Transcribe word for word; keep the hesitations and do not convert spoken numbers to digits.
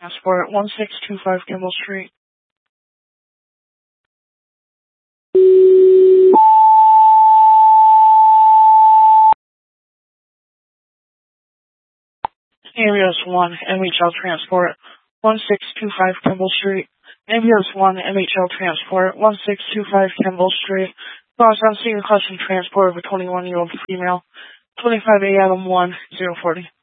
Transport one six two five Kimball Street. Ambulance one, M H L Transport one six two five Kimball Street. Ambulance one, M H L Transport one six two five Kimball Street. Boss, I'm seeing a custom transport of a twenty-one-year-old female. twenty-five A Adam one zero forty.